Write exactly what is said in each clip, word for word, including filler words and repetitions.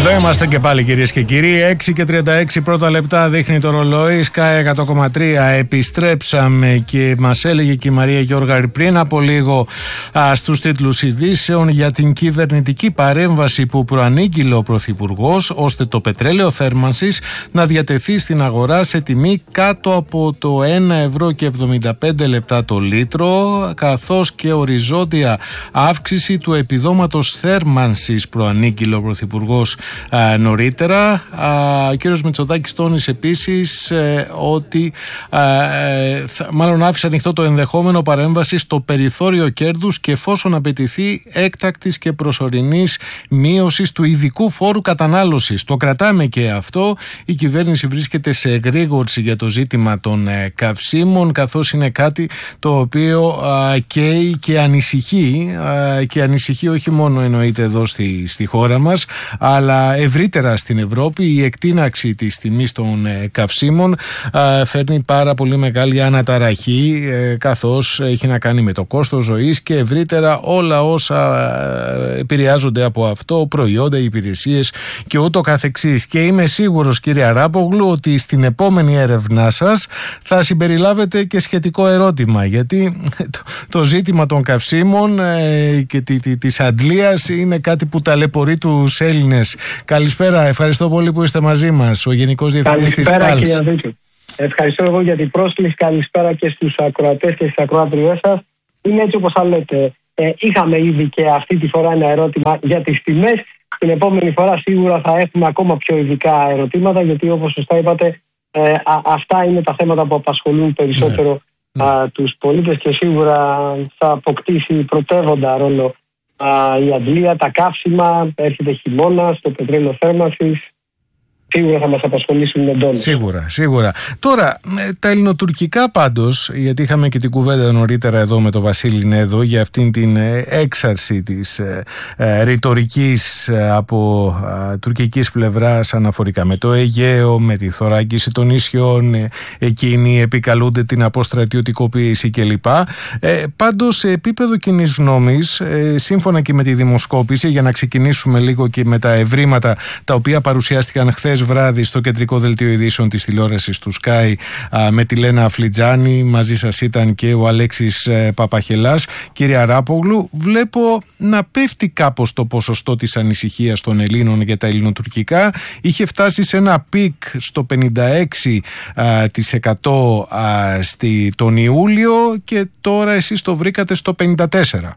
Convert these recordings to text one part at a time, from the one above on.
Εδώ είμαστε και πάλι, κυρίες και κύριοι. έξι και τριάντα έξι πρώτα λεπτά δείχνει το ρολόι. Sky εκατό κόμμα τρία. Επιστρέψαμε και μας έλεγε και η Μαρία Γιώργαρη πριν από λίγο α, στους τίτλους ειδήσεων για την κυβερνητική παρέμβαση που προανήγγειλε ο Πρωθυπουργός, ώστε το πετρέλαιο θέρμανσης να διατεθεί στην αγορά σε τιμή κάτω από το ένα ευρώ και εβδομήντα πέντε λεπτά το λίτρο, καθώς και οριζόντια αύξηση του επιδόματος θέρμανσης προανήγγειλε ο Πρωθυπουργός Α, νωρίτερα. Α, ο κύριος Μητσοτάκης τόνισε επίσης ε, ότι ε, θα, μάλλον άφησε ανοιχτό το ενδεχόμενο παρέμβαση στο περιθώριο κέρδους και εφόσον απαιτηθεί έκτακτης και προσωρινής μείωσης του ειδικού φόρου κατανάλωσης. Το κρατάμε και αυτό. Η κυβέρνηση βρίσκεται σε εγρήγορση για το ζήτημα των ε, καυσίμων, καθώς είναι κάτι το οποίο α, καίει και ανησυχεί α, και ανησυχεί όχι μόνο εννοείται εδώ στη, στη χώρα μας, αλλά ευρύτερα στην Ευρώπη. Η εκτείναξη της τιμής των ε, καυσίμων ε, φέρνει πάρα πολύ μεγάλη αναταραχή, ε, καθώς έχει να κάνει με το κόστος ζωής και ευρύτερα όλα όσα ε, επηρεάζονται από αυτό, προϊόντα, υπηρεσίες και ούτω καθεξής. Και είμαι σίγουρος, κύριε Αράπογλου, ότι στην επόμενη έρευνά σας θα συμπεριλάβετε και σχετικό ερώτημα, γιατί το, το ζήτημα των καυσίμων ε, και τη, τη, της αντλίας είναι κάτι που ταλαιπωρεί τους Έλληνες. Καλησπέρα, ευχαριστώ πολύ που είστε μαζί μας, ο Γενικός Διευθυντής της Καλησπέρα, κύριε Αδίκη. Ευχαριστώ εγώ για την πρόσκληση. Καλησπέρα και στους ακροατές και στις ακροάτριές σας. Είναι έτσι όπως θα λέτε. Ε, είχαμε ήδη και αυτή τη φορά ένα ερώτημα για τις τιμές. Την επόμενη φορά σίγουρα θα έχουμε ακόμα πιο ειδικά ερωτήματα, γιατί όπως σωστά είπατε, ε, α, αυτά είναι τα θέματα που απασχολούν περισσότερο ναι. α, τους πολίτες και σίγουρα θα αποκτήσει πρωτεύοντα ρόλο Uh, η αντλία, τα καύσιμα, έρχεται χειμώνας, το πετρέλαιο θέρμανσης. Σίγουρα θα μας απασχολήσουν εντόνως. Σίγουρα, σίγουρα. Τώρα, τα ελληνοτουρκικά πάντως, γιατί είχαμε και την κουβέντα νωρίτερα εδώ με τον Βασίλη Νέδο για αυτήν την έξαρση της ε, ε, ρητορικής ε, από ε, τουρκικής πλευράς αναφορικά με το Αιγαίο, με τη θωράκιση των νησιών, ε, εκείνοι επικαλούνται την αποστρατιωτικοποίηση κλπ. Ε, πάντως, σε επίπεδο κοινής γνώμης, ε, σύμφωνα και με τη δημοσκόπηση, για να ξεκινήσουμε λίγο και με τα ευρήματα τα οποία παρουσιάστηκαν χθες βράδυ στο κεντρικό δελτίο ειδήσεων της τηλεόρασης του Sky α, με τη Λένα Αφλιτζάνη, μαζί σας ήταν και ο Αλέξης ε, Παπαχελάς. Κύριε Αράπογλου, βλέπω να πέφτει κάπως το ποσοστό της ανησυχίας των Ελλήνων για τα ελληνοτουρκικά. Είχε φτάσει σε ένα πικ στο πενήντα έξι τοις εκατό στη, τον Ιούλιο και τώρα εσείς το βρήκατε στο πενήντα τέσσερα τοις εκατό.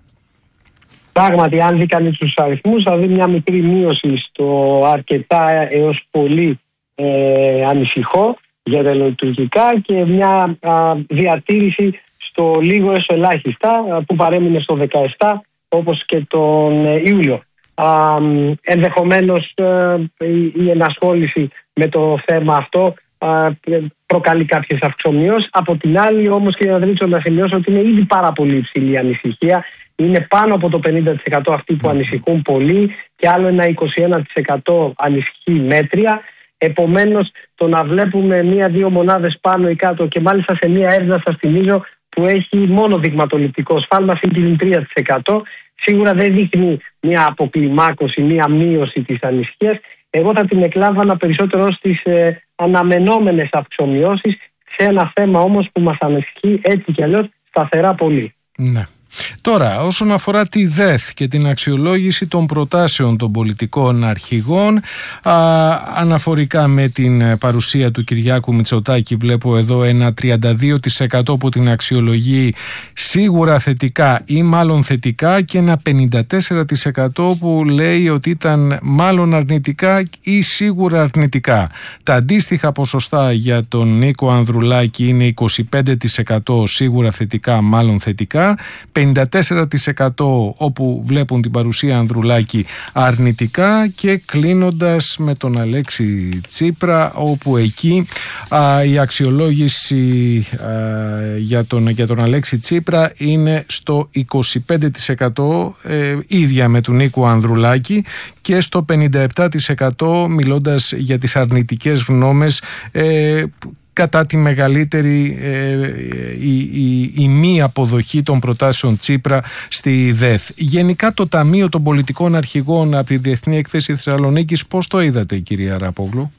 Πράγματι, αν δει κανείς τους αριθμούς, θα δει μια μικρή μείωση στο αρκετά έως πολύ ε, ανησυχώ για τα ελληνοτουρκικά και μια α, διατήρηση στο λίγο έως ελάχιστα α, που παρέμεινε στο δεκαεπτά όπως και τον ε, Ιούλιο. Α, ενδεχομένως ε, η, η ενασχόληση με το θέμα αυτό α, προκαλεί κάποιες αυξομοιώσεις. Από την άλλη όμως, κύριε Ανδρίτσο, να σημειώσω ότι είναι ήδη πάρα πολύ υψηλή η ανησυχία. Είναι πάνω από το πενήντα τοις εκατό αυτοί που ανησυχούν πολύ και άλλο ένα είκοσι ένα τοις εκατό ανησυχεί μέτρια. Επομένως, το να βλέπουμε μία-δύο μονάδες πάνω ή κάτω και μάλιστα σε μία έρευνα, σας θυμίζω, που έχει μόνο δειγματοληπτικό σφάλμα, σύγκριν τρία τοις εκατό, σίγουρα δεν δείχνει μία αποκλιμάκωση, μία μείωση της ανησυχίας. Εγώ θα την εκλάβανα περισσότερο στις ε, αναμενόμενες αυξομοιώσεις, σε ένα θέμα όμως που μας ανησυχεί έτσι κι αλλιώς σταθερά πολύ. Ναι. Τώρα, όσον αφορά τη ΔΕΘ και την αξιολόγηση των προτάσεων των πολιτικών αρχηγών, α, αναφορικά με την παρουσία του Κυριάκου Μητσοτάκη, βλέπω εδώ ένα τριάντα δύο τοις εκατό που την αξιολογεί σίγουρα θετικά ή μάλλον θετικά και ένα πενήντα τέσσερα τοις εκατό που λέει ότι ήταν μάλλον αρνητικά ή σίγουρα αρνητικά. Τα αντίστοιχα ποσοστά για τον Νίκο Ανδρουλάκη είναι είκοσι πέντε τοις εκατό σίγουρα θετικά, μάλλον θετικά, πενήντα τέσσερα τοις εκατό όπου βλέπουν την παρουσία Ανδρουλάκη αρνητικά και κλείνοντας με τον Αλέξη Τσίπρα, όπου εκεί α, η αξιολόγηση α, για, τον, για τον Αλέξη Τσίπρα είναι στο είκοσι πέντε τοις εκατό ε, ίδια με του Νίκου Ανδρουλάκη και στο πενήντα επτά τοις εκατό μιλώντας για τις αρνητικές γνώμες ε, κατά τη μεγαλύτερη ε, η, η, η μη αποδοχή των προτάσεων Τσίπρα στη ΔΕΘ. Γενικά το Ταμείο των Πολιτικών Αρχηγών από τη Διεθνή Έκθεση Θεσσαλονίκης, πώς το είδατε, κυρία Ράπογλου?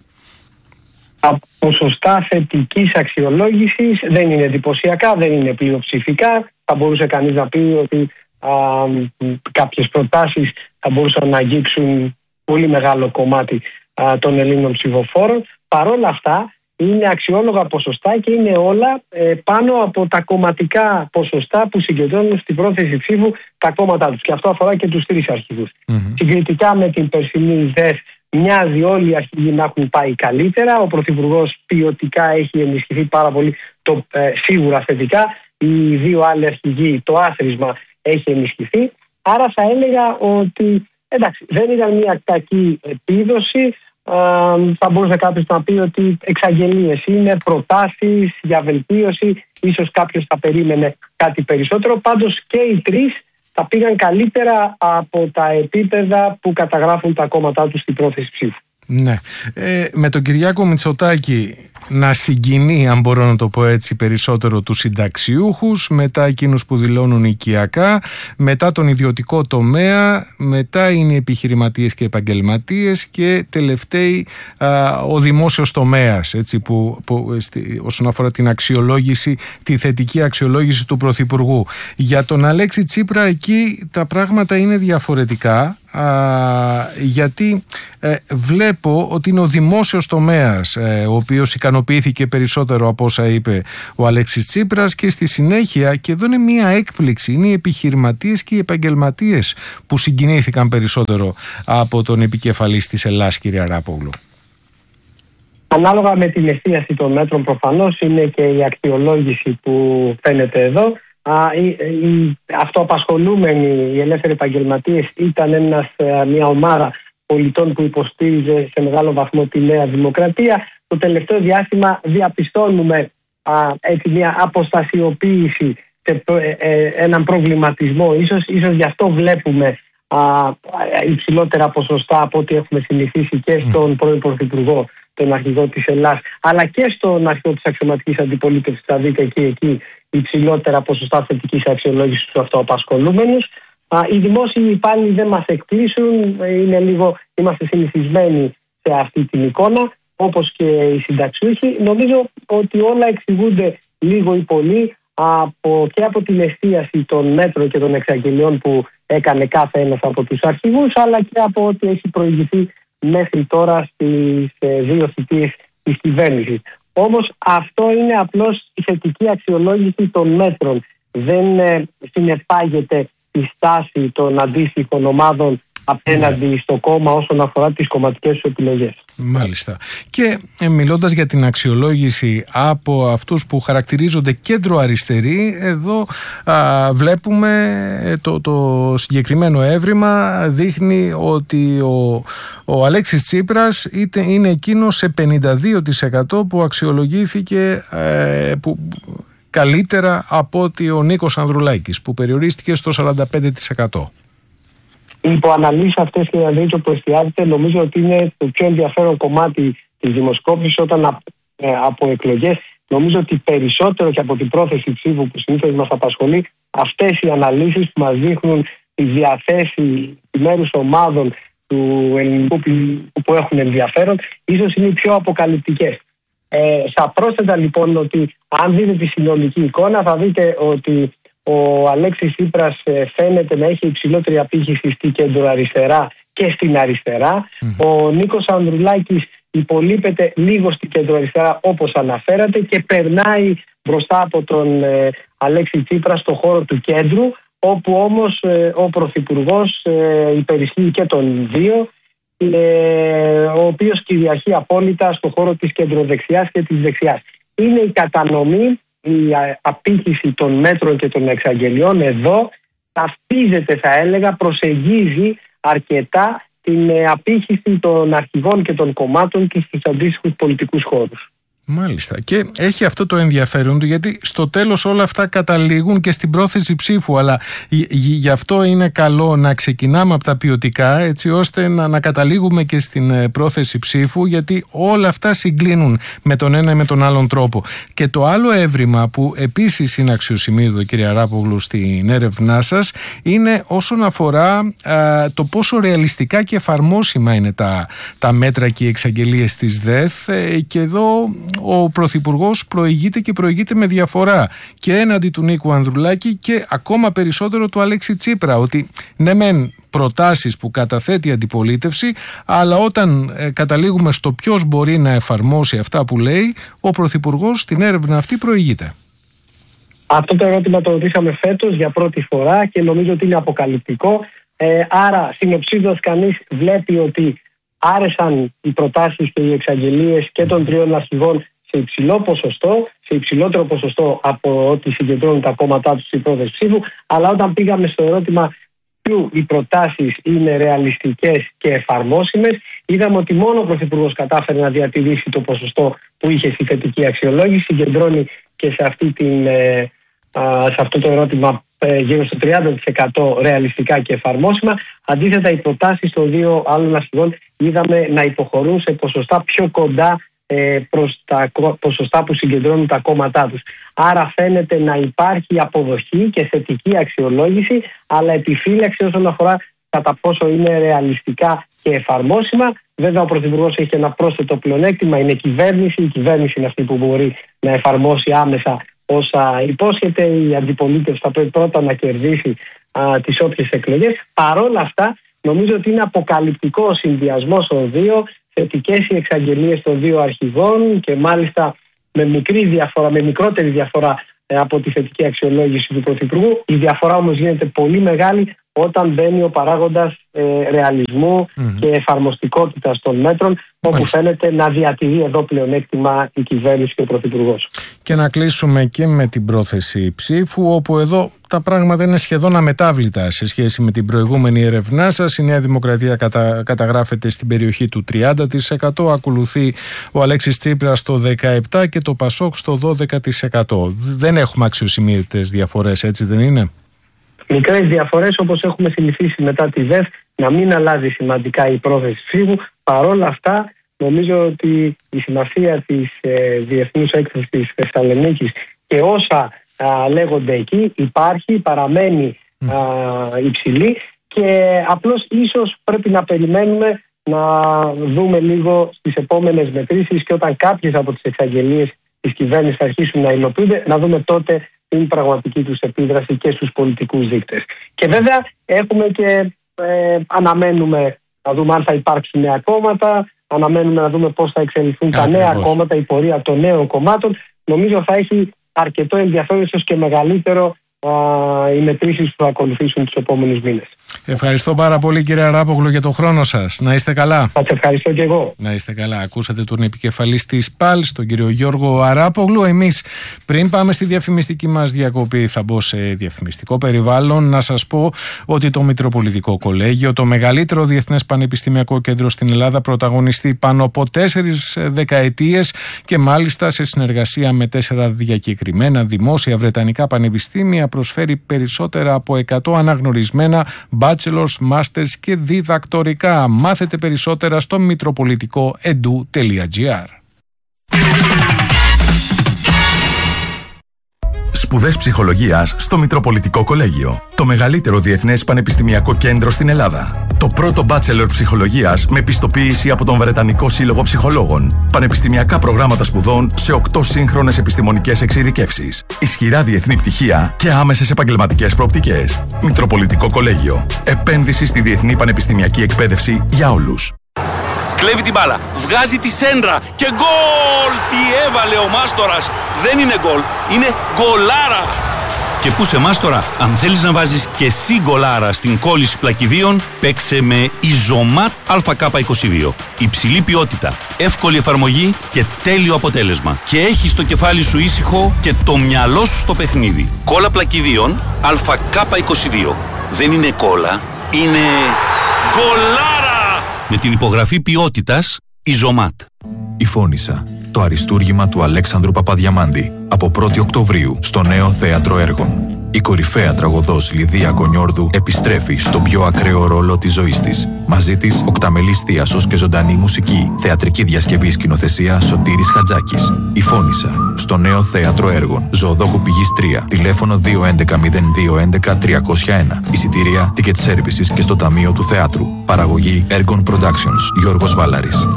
Τα ποσοστά θετικής αξιολόγησης δεν είναι εντυπωσιακά, δεν είναι πλειοψηφικά. Θα μπορούσε κανείς να πει ότι α, κάποιες προτάσεις θα μπορούσαν να αγγίξουν πολύ μεγάλο κομμάτι α, των Ελλήνων ψηφοφόρων. Παρ' όλα αυτά είναι αξιόλογα ποσοστά και είναι όλα ε, πάνω από τα κομματικά ποσοστά που συγκεντρώνουν στην πρόθεση ψήφου τα κόμματά τους. Και αυτό αφορά και τους τρεις αρχηγούς. Mm-hmm. Συγκριτικά με την περσινή ΔΕΘ, μοιάζει όλοι οι αρχηγοί να έχουν πάει καλύτερα. Ο Πρωθυπουργός ποιοτικά έχει ενισχυθεί πάρα πολύ, το, ε, σίγουρα θετικά. Οι δύο άλλοι αρχηγοί, το άθροισμα έχει ενισχυθεί. Άρα θα έλεγα ότι εντάξει, δεν ήταν μια κακή επίδοση. Ε, θα μπορούσε κάποιος να πει ότι εξαγγελίες είναι, προτάσεις για βελτίωση. Ίσως κάποιος θα περίμενε κάτι περισσότερο. Πάντως και οι τρεις θα πήγαν καλύτερα από τα επίπεδα που καταγράφουν τα κόμματά τους στην πρόθεση ψήφου. Ναι. Ε, με τον Κυριάκο Μητσοτάκη να συγκινεί, αν μπορώ να το πω έτσι, περισσότερο τους συνταξιούχους, μετά εκείνους που δηλώνουν οικιακά, μετά τον ιδιωτικό τομέα, μετά είναι οι επιχειρηματίες και επαγγελματίες και τελευταίοι α, ο δημόσιος τομέας, έτσι, που, που, στη, όσον αφορά την αξιολόγηση, τη θετική αξιολόγηση του Πρωθυπουργού. Για τον Αλέξη Τσίπρα εκεί τα πράγματα είναι διαφορετικά. Α, γιατί ε, βλέπω ότι είναι ο δημόσιος τομέας ε, ο οποίος ικανοποιήθηκε περισσότερο από όσα είπε ο Αλέξης Τσίπρας, και στη συνέχεια, και εδώ είναι μία έκπληξη, είναι οι επιχειρηματίες και οι επαγγελματίες που συγκινήθηκαν περισσότερο από τον επικεφαλής της Ελλάς, κυρία Ράπογλου. Ανάλογα με την εστίαση των μέτρων προφανώς είναι και η αξιολόγηση που φαίνεται εδώ. Α, οι, οι αυτοαπασχολούμενοι, οι ελεύθεροι επαγγελματίες ήταν ένας, μια ομάδα πολιτών που υποστήριζε σε μεγάλο βαθμό τη Νέα Δημοκρατία. Το τελευταίο διάστημα διαπιστώνουμε α, έτσι, μια αποστασιοποίηση, σε, ε, ε, έναν προβληματισμό. Ίσως, ίσως γι' αυτό βλέπουμε α, υψηλότερα ποσοστά από ό,τι έχουμε συνηθίσει και στον πρώην Πρωθυπουργό, τον αρχηγό της Ελλάς, αλλά και στον αρχηγό της αξιωματικής αντιπολίτευσης. Θα δείτε εκεί, εκεί υψηλότερα ποσοστά θετικής αξιολόγησης στους αυτοαπασχολούμενους. Οι δημόσιοι υπάλληλοι δεν μας εκπλήσουν, είναι λίγο, είμαστε συνηθισμένοι σε αυτή την εικόνα, όπως και οι συνταξιούχοι. Νομίζω ότι όλα εξηγούνται λίγο ή πολύ από, και από την εστίαση των μέτρων και των εξαγγελιών που έκανε κάθε ένας από τους αρχηγούς, αλλά και από ό,τι έχει προηγηθεί μέχρι τώρα στις δύο θητείες της κυβέρνησης. Όμως αυτό είναι απλώς η θετική αξιολόγηση των μέτρων. Δεν ε, συνεπάγεται τη στάση των αντίστοιχων ομάδων απέναντι ναι. στο κόμμα όσον αφορά τις κομματικές του επιλογές. Μάλιστα. Και ε, μιλώντας για την αξιολόγηση από αυτούς που χαρακτηρίζονται κέντρο αριστεροί, εδώ α, βλέπουμε ε, το, το συγκεκριμένο έβριμα δείχνει ότι ο, ο Αλέξης Τσίπρας είτε, είναι εκείνος σε πενήντα δύο τοις εκατό που αξιολογήθηκε ε, που, καλύτερα από ότι ο Νίκος Ανδρουλάκης, που περιορίστηκε στο σαράντα πέντε τοις εκατό. Οι υποαναλύσεις αυτές, κύριε Ανδρίτζο, που εστιάζεται, νομίζω ότι είναι το πιο ενδιαφέρον κομμάτι της δημοσκόπησης όταν ε, από εκλογές. Νομίζω ότι περισσότερο και από την πρόθεση ψήφου που συνήθως μας απασχολεί, αυτές οι αναλύσεις που μας δείχνουν τη διαθέση επιμέρους ομάδων του ελληνικού που έχουν ενδιαφέρον, ίσως είναι οι πιο αποκαλυπτικές. Ε, θα πρόσθετα λοιπόν ότι αν δείτε τη συνολική εικόνα, θα δείτε ότι ο Αλέξης Τσίπρας φαίνεται να έχει υψηλότερη απήχηση στη κεντροαριστερά και στην αριστερά. Mm. Ο Νίκος Ανδρουλάκης υπολείπεται λίγο στην κεντροαριστερά, όπως αναφέρατε, και περνάει μπροστά από τον ε, Αλέξη Τσίπρα στο χώρο του κέντρου, όπου όμως ε, ο Πρωθυπουργός ε, υπερισχύει και των δύο, ε, ο οποίος κυριαρχεί απόλυτα στο χώρο της κεντροδεξιάς και της δεξιάς. Είναι η κατανομή, η απήχηση των μέτρων και των εξαγγελιών εδώ ταυτίζεται, θα έλεγα, προσεγγίζει αρκετά την απήχηση των αρχηγών και των κομμάτων και στους αντίστοιχους πολιτικούς χώρους. Μάλιστα. Και έχει αυτό το ενδιαφέρον του, γιατί στο τέλος όλα αυτά καταλήγουν και στην πρόθεση ψήφου, αλλά γι' αυτό είναι καλό να ξεκινάμε από τα ποιοτικά, έτσι ώστε να, να καταλήγουμε και στην πρόθεση ψήφου, γιατί όλα αυτά συγκλίνουν με τον ένα ή με τον άλλον τρόπο. Και το άλλο έβριμα που επίσης είναι αξιοσημείωτο, κύριε Αράπογλου, στην έρευνά σας, είναι όσον αφορά α, το πόσο ρεαλιστικά και εφαρμόσιμα είναι τα, τα μέτρα και οι εξαγγελίες της ΔΕΘ, ε, και εδώ ο Πρωθυπουργός προηγείται και προηγείται με διαφορά και έναντι του Νίκου Ανδρουλάκη και ακόμα περισσότερο του Αλέξη Τσίπρα, ότι ναι μεν προτάσεις που καταθέτει η αντιπολίτευση, αλλά όταν ε, καταλήγουμε στο ποιος μπορεί να εφαρμόσει αυτά που λέει, ο Πρωθυπουργός στην έρευνα αυτή προηγείται. Αυτό το ερώτημα το ρωτήσαμε φέτος για πρώτη φορά και νομίζω ότι είναι αποκαλυπτικό. Ε, άρα, συνοψίζοντας, κανείς βλέπει ότι άρεσαν οι προτάσεις και οι εξαγγελίες και των τριών αρχηγών σε υψηλό ποσοστό, σε υψηλότερο ποσοστό από ό,τι συγκεντρώνουν τα κόμματά τους στην πρόθεση ψήφου. Αλλά όταν πήγαμε στο ερώτημα ποιου οι προτάσεις είναι ρεαλιστικές και εφαρμόσιμες, είδαμε ότι μόνο ο Πρωθυπουργός κατάφερε να διατηρήσει το ποσοστό που είχε στη θετική αξιολόγηση. Συγκεντρώνει και σε, αυτή την, σε αυτό το ερώτημα γύρω στο τριάντα τοις εκατό ρεαλιστικά και εφαρμόσιμα. Αντίθετα, οι προτάσεις των δύο άλλων αρχηγών είδαμε να υποχωρούν σε ποσοστά πιο κοντά προς τα ποσοστά που συγκεντρώνουν τα κόμματά τους. Άρα φαίνεται να υπάρχει αποδοχή και θετική αξιολόγηση, αλλά επιφύλαξη όσον αφορά κατά πόσο είναι ρεαλιστικά και εφαρμόσιμα. Βέβαια, ο Πρωθυπουργός έχει ένα πρόσθετο πλεονέκτημα, είναι κυβέρνηση. Η κυβέρνηση είναι αυτή που μπορεί να εφαρμόσει άμεσα όσα υπόσχεται. Η αντιπολίτευση θα πρέπει πρώτα να κερδίσει α, τις όποιες εκλογές. Παρόλα αυτά, νομίζω ότι είναι αποκαλυπτικό ο συνδυασμός των δύο, θετικές οι εξαγγελίες των δύο αρχηγών και μάλιστα με μικρή διαφορά, με μικρότερη διαφορά ε, από τη θετική αξιολόγηση του Πρωθυπουργού. Η διαφορά όμως γίνεται πολύ μεγάλη όταν μπαίνει ο παράγοντας ε, ρεαλισμού mm-hmm. και εφαρμοστικότητας των μέτρων, όπου Μάλιστα. φαίνεται να διατηρεί εδώ πλεονέκτημα η κυβέρνηση και ο Πρωθυπουργός. Και να κλείσουμε και με την πρόθεση ψήφου, όπου εδώ τα πράγματα είναι σχεδόν αμετάβλητα σε σχέση με την προηγούμενη έρευνά σας. Η Νέα Δημοκρατία κατα... καταγράφεται στην περιοχή του τριάντα τοις εκατό, ακολουθεί ο Αλέξης Τσίπρας στο δεκαεπτά τοις εκατό και το Πασόκ στο δώδεκα τοις εκατό. Δεν έχουμε αξιοσημείωτες διαφορές, έτσι δεν είναι? Μικρές διαφορές, όπως έχουμε συνηθίσει μετά τη ΔΕΘ, να μην αλλάζει σημαντικά η πρόθεση ψήφου. Παρόλα αυτά, νομίζω ότι η σημασία της ε, Διεθνούς Έκθεσης της Θεσσαλονίκης και όσα α, λέγονται εκεί υπάρχει, παραμένει α, υψηλή και απλώς ίσως πρέπει να περιμένουμε να δούμε λίγο στις επόμενες μετρήσεις και όταν κάποιες από τις εξαγγελίες της κυβέρνησης θα αρχίσουν να υλοποιούνται, να δούμε τότε την πραγματική τους επίδραση και στους πολιτικούς δείκτες. Και βέβαια έχουμε και ε, αναμένουμε να δούμε αν θα υπάρξουν νέα κόμματα, αναμένουμε να δούμε πώς θα εξελιχθούν τα νέα κόμματα, η πορεία των νέων κομμάτων. Νομίζω θα έχει αρκετό ενδιαφέρον, ίσως και μεγαλύτερο, α, οι μετρήσεις που θα ακολουθήσουν τους επόμενους μήνες. Ευχαριστώ πάρα πολύ, κύριε Αράπογλου, για τον χρόνο σας. Να είστε καλά. Σας ευχαριστώ και εγώ. Να είστε καλά. Ακούσατε τον επικεφαλής της ΠΑΛ, τον κύριο Γιώργο Αράπογλου. Εμείς, πριν πάμε στη διαφημιστική μας διακοπή, θα μπω σε διαφημιστικό περιβάλλον. Να σας πω ότι το Μητροπολιτικό Κολέγιο, το μεγαλύτερο διεθνές πανεπιστημιακό κέντρο στην Ελλάδα, πρωταγωνιστεί πάνω από τέσσερις δεκαετίες και μάλιστα σε συνεργασία με τέσσερα διακεκριμένα δημόσια βρετανικά πανεπιστήμια, προσφέρει περισσότερα από εκατό αναγνωρισμένα bachelors, masters και διδακτορικά. Μάθετε περισσότερα στο μητροπολιτικό edu τελεία gr. Σπουδές ψυχολογίας στο Μητροπολιτικό Κολέγιο. Το μεγαλύτερο διεθνές πανεπιστημιακό κέντρο στην Ελλάδα. Το πρώτο bachelor ψυχολογίας με πιστοποίηση από τον Βρετανικό Σύλλογο Ψυχολόγων. Πανεπιστημιακά προγράμματα σπουδών σε οκτώ σύγχρονες επιστημονικές εξειδικεύσεις. Ισχυρά διεθνή πτυχία και άμεσες επαγγελματικές προοπτικές. Μητροπολιτικό Κολέγιο. Επένδυση στη διεθνή πανεπιστημιακή εκπαίδευση για όλους. Κλέβει την μπάλα, βγάζει τη σέντρα και γκολ! Τι έβαλε ο Μάστορας! Δεν είναι γκολ, είναι γκολάρα! Και πού σε Μάστορα, αν θέλεις να βάζεις και εσύ γκολάρα στην κόλληση πλακιδίων, παίξε με Ιζωμάτ Α Κ είκοσι δύο. Υψηλή ποιότητα, εύκολη εφαρμογή και τέλειο αποτέλεσμα. Και έχεις το κεφάλι σου ήσυχο και το μυαλό σου στο παιχνίδι. Κόλλα πλακιδίων Α Κ είκοσι δύο. Δεν είναι κόλλα, είναι γκολάρα! Με την υπογραφή ποιότητας Ιζωμάτ. Η Φώνισσα. το αριστούργημα του Αλέξανδρου Παπαδιαμάντη, από πρώτη Οκτωβρίου στο νέο Θέατρο Έργων. Η κορυφαία τραγωδός Λιδία Κονιόρδου επιστρέφει στον πιο ακραίο ρόλο της ζωής της. Μαζί της, οκταμελής θίασος και ζωντανή μουσική. Θεατρική διασκευή σκηνοθεσία Σωτήρης Χατζάκης. Η Φώνησα, στο νέο Θέατρο Έργων. Ζωοδόχου Πηγής τρία. Τηλέφωνο δύο έντεκα μηδέν δύο έντεκα τριακόσια ένα. Εισιτήρια, ticket services και στο Ταμείο του Θεάτρου. Παραγωγή Έργων Productions. Γιώργος Βάλαρης.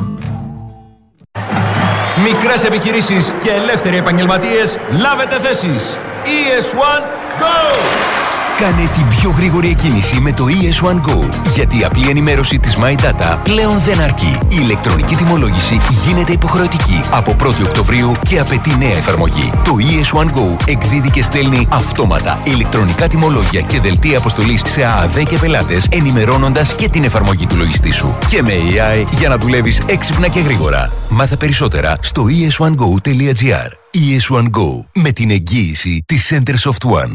Μικρές επιχειρήσεις και ελεύθεροι επαγγελματίες, λάβετε θέσεις. ι ες One Go! Κάνε την πιο γρήγορη εκκίνηση με το ι ες One Go, γιατί η απλή ενημέρωση της My Data πλέον δεν αρκεί. Η ηλεκτρονική τιμολόγηση γίνεται υποχρεωτική από πρώτη Οκτωβρίου και απαιτεί νέα εφαρμογή. Το ι ες One Go εκδίδει και στέλνει αυτόματα ηλεκτρονικά τιμολόγια και δελτία αποστολής σε ΑΑΔ και πελάτες, ενημερώνοντας και την εφαρμογή του λογιστή σου. Και με έι άι για να δουλεύεις έξυπνα και γρήγορα. Μάθε περισσότερα στο ι ες one go τελεία τζι άρ. ι ες One Go, με την εγγύηση της Centersoft One.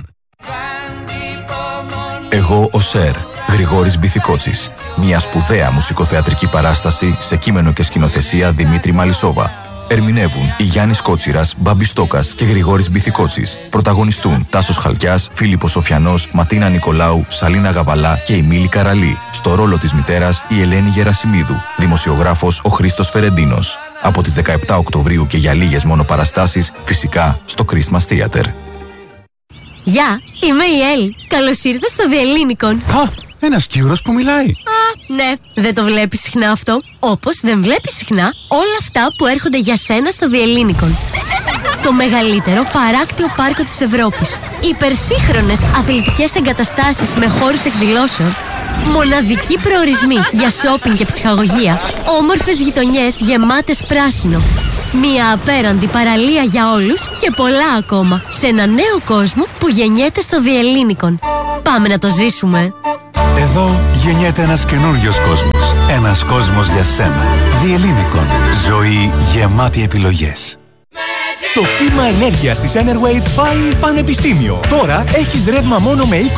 Εγώ ο Σερ, Γρηγόρης Μπιθικότσης. Μια σπουδαία μουσικοθεατρική παράσταση σε κείμενο και σκηνοθεσία Δημήτρη Μαλισσόβα. Ερμηνεύουν η Γιάννης Κότσιρας, Μπάμπης Στόκας και Γρηγόρης Μπιθικότσης. Πρωταγωνιστούν Τάσος Χαλκιάς, Φίλιππος Σοφιανός, Ματίνα Νικολάου, Σαλίνα Γαβαλά και η Μίλη Καραλή. Στο ρόλο της μητέρας η Ελένη Γερασιμίδου. Δημοσιογράφος ο Χρήστος Φερεντίνος. Από τις δεκαεπτά Οκτωβρίου και για λίγες μόνο παραστάσεις, φυσικά στο Christmas Theater. Γεια, είμαι η Ελ. Καλώς ήρθα στο Διελλήνικον. Α, ένας Κύρος που μιλάει. Α, ναι, δεν το βλέπεις συχνά αυτό. Όπως δεν βλέπεις συχνά όλα αυτά που έρχονται για σένα στο Διελλήνικον. Το μεγαλύτερο παράκτιο πάρκο της Ευρώπης. Υπερσύγχρονες αθλητικές εγκαταστάσεις με χώρους εκδηλώσεων. Μοναδικοί προορισμοί για σόπινγκ και ψυχαγωγία. Όμορφες γειτονιές γεμάτες πράσινο. Μια απέραντη παραλία για όλους και πολλά ακόμα. Σε ένα νέο κόσμο που γεννιέται στο Διελλήνικον. Πάμε να το ζήσουμε. Εδώ γεννιέται ένας καινούριος κόσμος. Ένας κόσμος για σένα. Διελλήνικον. Ζωή γεμάτη επιλογές. Το κύμα ενέργειας της Enerwave πάει πανεπιστήμιο. Τώρα έχεις ρεύμα μόνο με